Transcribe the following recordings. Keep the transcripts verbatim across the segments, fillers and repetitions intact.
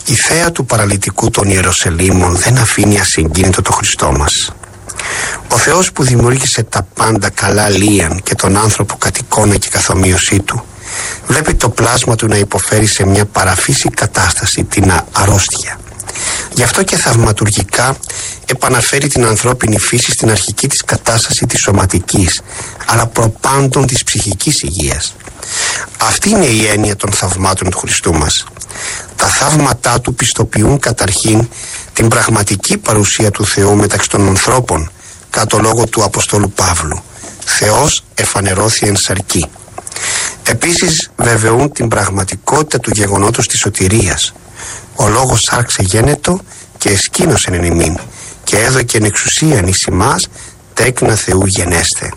Η θέα του παραλυτικού των Ιεροσελήμων δεν αφήνει ασυγκίνητο το Χριστό μας. Ο Θεός που δημιούργησε τα πάντα καλά λίαν και τον άνθρωπο κατ' εικόνα και καθομοίωσή του, βλέπει το πλάσμα του να υποφέρει σε μια παραφύση κατάσταση, την αρρώστια. Γι' αυτό και θαυματουργικά επαναφέρει την ανθρώπινη φύση στην αρχική της κατάσταση της σωματικής, αλλά προπάντων της ψυχικής υγείας. Αυτή είναι η έννοια των θαυμάτων του Χριστού μας. Τα θαύματά του πιστοποιούν καταρχήν την πραγματική παρουσία του Θεού μεταξύ των ανθρώπων, κατά το λόγο του Αποστόλου Παύλου. Θεός εφανερώθη εν σαρκί. Επίσης βεβαιούν την πραγματικότητα του γεγονότος της σωτηρίας. Ο λόγος άρξε γένετο και εσκήνωσεν εν ημίν και έδωκεν εξουσίαν εις ημάς τέκνα Θεού γενέστε.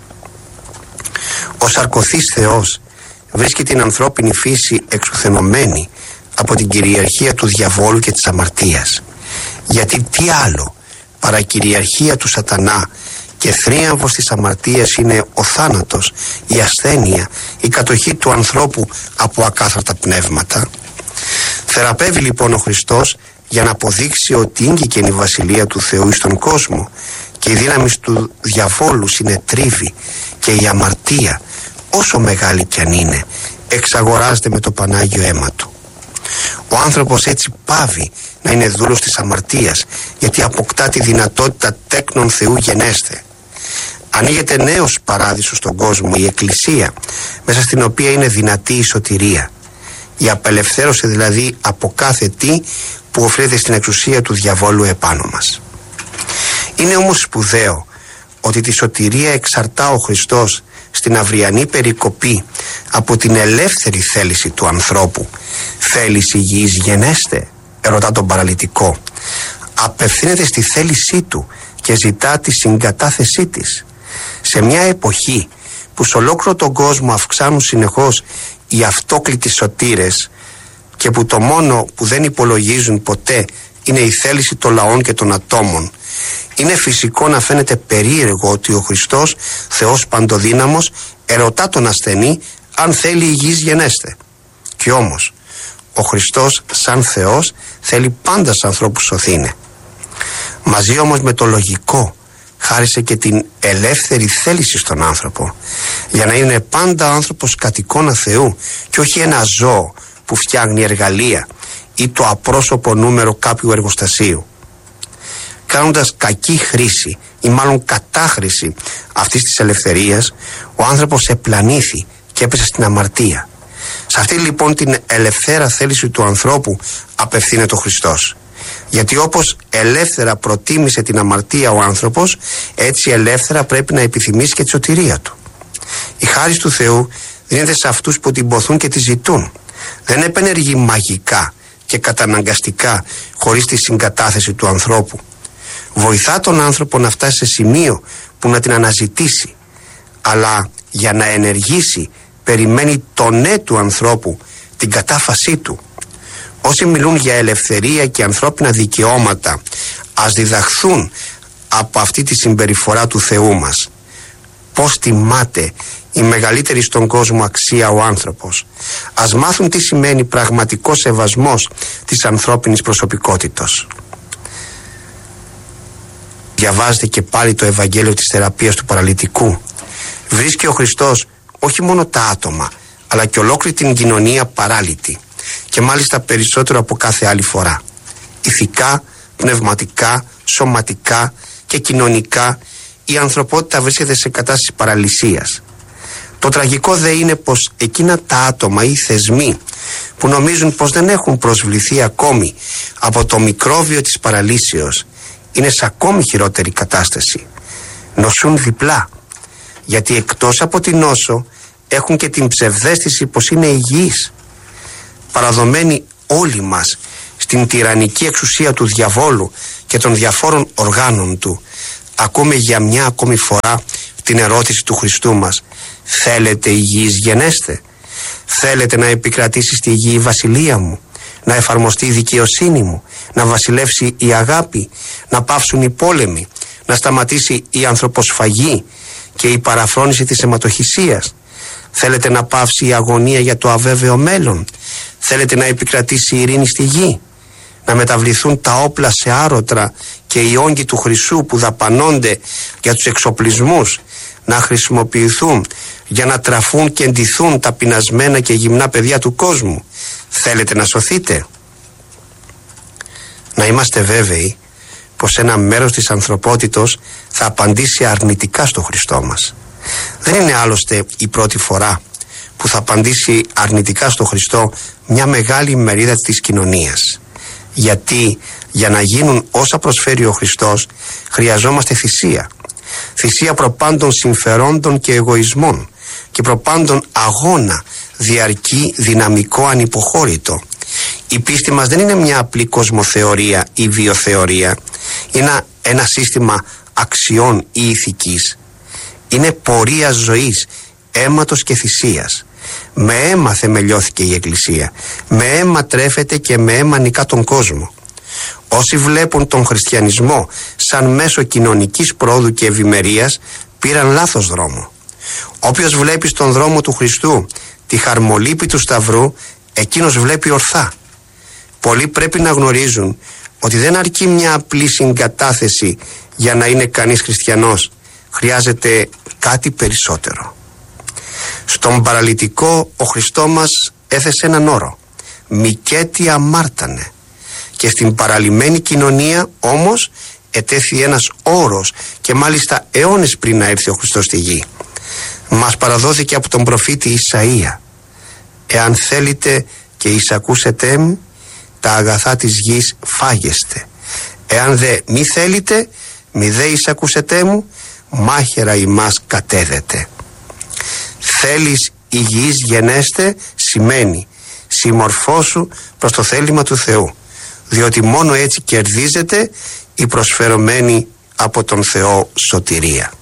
Ο σαρκωθής Θεός βρίσκει την ανθρώπινη φύση εξουθενωμένη από την κυριαρχία του διαβόλου και της αμαρτίας. Γιατί τι άλλο παρά κυριαρχία του σατανά και θρίαμβος της αμαρτίας είναι ο θάνατος, η ασθένεια, η κατοχή του ανθρώπου από ακάθαρτα πνεύματα. Θεραπεύει λοιπόν ο Χριστός για να αποδείξει ότι ήγγικεν η βασιλεία του Θεού στον κόσμο και η δύναμη του διαβόλου συνετρίβει και η αμαρτία, όσο μεγάλη κι αν είναι, εξαγοράζεται με το Πανάγιο αίμα του. Ο άνθρωπος έτσι πάβει να είναι δούλος της αμαρτίας, γιατί αποκτά τη δυνατότητα τέκνον Θεού γενέστε. Ανοίγεται νέος παράδεισος στον κόσμο, η Εκκλησία, μέσα στην οποία είναι δυνατή η σωτηρία. Η απελευθέρωση δηλαδή από κάθε τι που οφείλεται στην εξουσία του διαβόλου επάνω μας. Είναι όμως σπουδαίο ότι τη σωτηρία εξαρτά ο Χριστός στην αυριανή περικοπή από την ελεύθερη θέληση του ανθρώπου. Θέληση γης γενέστε, ερωτά τον παραλυτικό. Απευθύνεται στη θέλησή του και ζητά τη συγκατάθεσή της. Σε μια εποχή που σε ολόκληρο τον κόσμο αυξάνουν συνεχώς οι αυτόκλητοι σωτήρες και που το μόνο που δεν υπολογίζουν ποτέ είναι η θέληση των λαών και των ατόμων, είναι φυσικό να φαίνεται περίεργο ότι ο Χριστός, Θεός παντοδύναμος, ερωτά τον ασθενή αν θέλει υγιής γενέστε. Κι όμως, ο Χριστός σαν Θεός θέλει πάντα στους ανθρώπους σωθήνε. Μαζί όμως με το λογικό χάρισε και την ελεύθερη θέληση στον άνθρωπο, για να είναι πάντα άνθρωπος κατ' εικόνα Θεού και όχι ένα ζώο που φτιάχνει εργαλεία ή το απρόσωπο νούμερο κάποιου εργοστασίου. Κάνοντας κακή χρήση ή μάλλον κατάχρηση αυτής της ελευθερίας, ο άνθρωπος επλανήθη και έπεσε στην αμαρτία. Σε αυτή λοιπόν την ελευθέρα θέληση του ανθρώπου απευθύνεται ο Χριστός. Γιατί όπως ελεύθερα προτίμησε την αμαρτία ο άνθρωπος, έτσι ελεύθερα πρέπει να επιθυμήσει και τη σωτηρία του. Η χάρις του Θεού δίνεται σε αυτούς που την ποθούν και τη ζητούν. Δεν επενεργεί μαγικά και καταναγκαστικά χωρίς τη συγκατάθεση του ανθρώπου. Βοηθά τον άνθρωπο να φτάσει σε σημείο που να την αναζητήσει, αλλά για να ενεργήσει περιμένει το ναι του ανθρώπου, την κατάφασή του. Όσοι μιλούν για ελευθερία και ανθρώπινα δικαιώματα, ας διδαχθούν από αυτή τη συμπεριφορά του Θεού μας. Πώς τιμάται η μεγαλύτερη στον κόσμο αξία ο άνθρωπος. Ας μάθουν τι σημαίνει πραγματικός σεβασμός της ανθρώπινης προσωπικότητας. Διαβάζετε και πάλι το Ευαγγέλιο της θεραπείας του παραλυτικού. Βρίσκει ο Χριστός όχι μόνο τα άτομα, αλλά και ολόκληρη την κοινωνία παράλυτη, και μάλιστα περισσότερο από κάθε άλλη φορά. Ηθικά, πνευματικά, σωματικά και κοινωνικά η ανθρωπότητα βρίσκεται σε κατάσταση παραλυσίας. Το τραγικό δε είναι πως εκείνα τα άτομα ή θεσμοί που νομίζουν πως δεν έχουν προσβληθεί ακόμη από το μικρόβιο της παραλύσεως είναι σε ακόμη χειρότερη κατάσταση. Νοσούν διπλά, γιατί εκτός από την νόσο έχουν και την ψευδαίσθηση πως είναι υγιείς. Παραδομένοι όλοι μας στην τυραννική εξουσία του διαβόλου και των διαφόρων οργάνων του, ακούμε για μια ακόμη φορά την ερώτηση του Χριστού μας: θέλετε υγιείς γενέστε? Θέλετε να επικρατήσει στη γη η βασιλεία μου, να εφαρμοστεί η δικαιοσύνη μου, να βασιλεύσει η αγάπη, να πάυσουν οι πόλεμοι, να σταματήσει η ανθρωποσφαγή και η παραφρόνηση της αιματοχυσίας? Θέλετε να πάυσει η αγωνία για το αβέβαιο μέλλον? Θέλετε να επικρατήσει η ειρήνη στη γη? να μεταβληθούν τα όπλα σε άρωτρα και οι όγκοι του χρυσού που δαπανώνται για τους εξοπλισμούς να χρησιμοποιηθούν για να τραφούν και εντυθούν τα πεινασμένα και γυμνά παιδιά του κόσμου. Θέλετε να σωθείτε? Να είμαστε βέβαιοι πως ένα μέρος της ανθρωπότητος θα απαντήσει αρνητικά στο Χριστό μας. Δεν είναι άλλωστε η πρώτη φορά που θα απαντήσει αρνητικά στο Χριστό μια μεγάλη μερίδα της κοινωνίας. Γιατί για να γίνουν όσα προσφέρει ο Χριστός χρειαζόμαστε θυσία. Θυσία προπάντων συμφερόντων και εγωισμών και προπάντων αγώνα, διαρκή, δυναμικό, ανυποχώρητο. Η πίστη μας δεν είναι μια απλή κοσμοθεωρία ή βιοθεωρία. Είναι ένα σύστημα αξιών ή ηθικής. Είναι πορεία ζωής, αίματος και θυσίας. Με αίμα θεμελιώθηκε η Εκκλησία. Με αίμα τρέφεται και με αίμα νικά τον κόσμο. Όσοι βλέπουν τον χριστιανισμό σαν μέσο κοινωνικής πρόοδου και ευημερίας πήραν λάθος δρόμο. Όποιος βλέπει στον δρόμο του Χριστού τη χαρμολύπη του Σταυρού, εκείνος βλέπει ορθά. Πολλοί πρέπει να γνωρίζουν ότι δεν αρκεί μια απλή συγκατάθεση για να είναι κανείς χριστιανός. Χρειάζεται κάτι περισσότερο. Στον παραλυτικό ο Χριστός μας έθεσε έναν όρο: «Μικέτι αμάρτανε». Και στην παραλυμένη κοινωνία όμως ετέθη ένας όρος, και μάλιστα αιώνες πριν να έρθει ο Χριστός στη γη. Μας παραδόθηκε από τον προφήτη Ισαΐα: «Εάν θέλετε και εισακούσετε μου, τα αγαθά της γης φάγεστε. Εάν δε μη θέλετε, μη δε εισακούσετε μου, μάχαιρα ημάς κατέδετε». Θέλεις υγιής γενέστε σημαίνει συμμορφώσου προς το θέλημα του Θεού, διότι μόνο έτσι κερδίζεται η προσφερωμένη από τον Θεό σωτηρία.